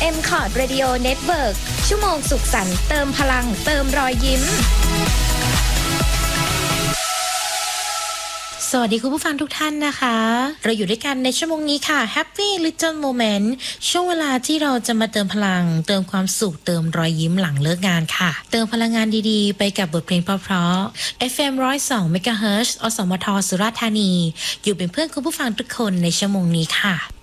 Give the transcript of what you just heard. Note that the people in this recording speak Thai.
M Cord Radio Network ชั่วโมงสุขสันต์เติมพลังเติมรอยยิ้มสวัสดีคุณผู้ฟังทุกท่านนะคะเราอยู่ด้วยกันในชั่วโมงนี้ค่ะ Happy Little Moment ช่วงเวลาที่เราจะมาเติมพลังเติมความสุขเติมรอยยิ้มหลังเลิกงานค่ะเติมพลังงานดีๆไปกับบทเพลงเพราะๆ FM 102 MHz อสมทสุราษฎร์ธานีอยู่เป็นเพื่อนคุณผู้ฟังทุกคนในชั่วโมงนี้ค่ะ